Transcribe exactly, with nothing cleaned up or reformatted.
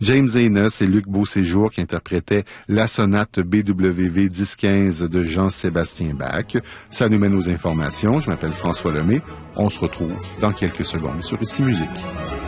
James Haynes et Luc Beauséjour qui interprétaient la sonate B W V dix quinze de Jean-Sébastien Bach. Ça nous mène aux informations. Je m'appelle François Lemay. On se retrouve dans quelques secondes sur Ici Musique.